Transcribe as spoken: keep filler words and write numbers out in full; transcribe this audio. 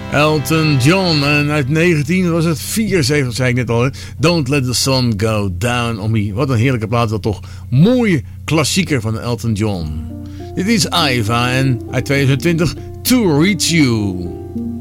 Elton John. En uit negentien was het vierenzeventig, zei ik net al. Hè? Don't Let the Sun Go Down on Me. Wat een heerlijke plaat. Dat toch mooie klassieker van Elton John. Dit is Iva en uit tweeduizend twintig To Reach You.